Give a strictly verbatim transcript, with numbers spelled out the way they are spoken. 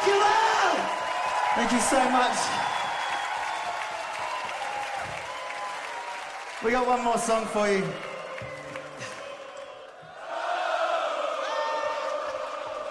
you out! Thank you so much. We got one more song for you.